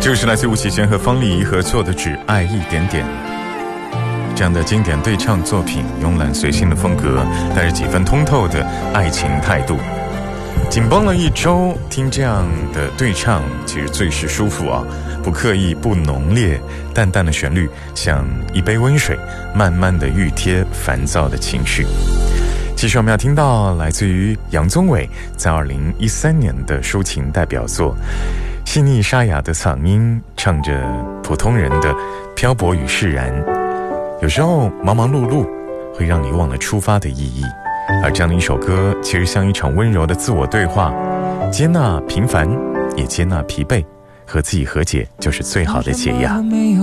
这是来自吴启贤和方丽仪合作的《只爱一点点》。这样的经典对唱作品，慵懒随性的风格，带着几分通透的爱情态度。紧绷了一周，听这样的对唱其实最是舒服啊，不刻意，不浓烈，淡淡的旋律像一杯温水，慢慢的熨贴烦躁的情绪。其实我们要听到来自于杨宗纬在2013年的抒情代表作，细腻沙哑的嗓音唱着普通人的漂泊与释然。有时候忙忙碌碌会让你忘了出发的意义，而这样的一首歌其实像一场温柔的自我对话，接纳平凡，也接纳疲惫，和自己和解就是最好的解压。